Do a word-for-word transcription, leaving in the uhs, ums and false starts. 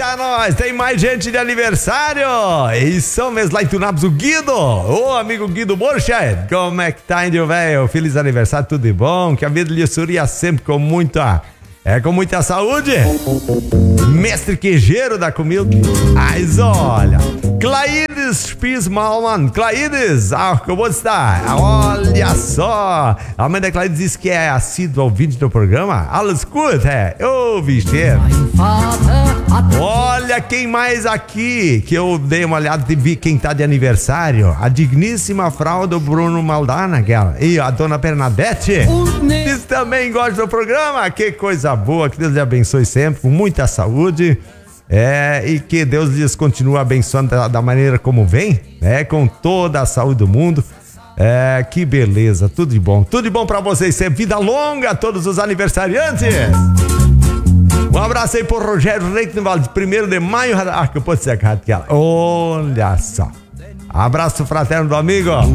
Eita, nós, tem mais gente de aniversário. Isso mesmo, lá em Tunabs, o Guido. Ô, amigo Guido Borchet, como é que tá, índio velho? Feliz aniversário, tudo de bom? Que a vida lhe surria sempre com muita... É com muita saúde. Mestre queijeiro da comida. Mas olha, Claides Pismalman, Claides, ah, acabou de estar. Olha só, a mãe da Claides disse que é assíduo ao vídeo do programa. Alles gut, é? Ô, bicheiro. Olha quem mais aqui, que eu dei uma olhada e vi quem tá de aniversário. A digníssima frau do Bruno Maldana, aquela. E a dona Bernadette. Diz também gosta do programa. Que coisa boa, que Deus lhe abençoe sempre, com muita saúde. É, e que Deus lhes continue abençoando da, da maneira como vem, né? Com toda a saúde do mundo. É, que beleza, tudo de bom. Tudo de bom pra vocês sempre. Vida longa a todos os aniversariantes. Um abraço aí pro Rogério Reichenwald, primeiro de maio. Ah, que eu posso ser aquela. Olha só. Abraço fraterno do amigo.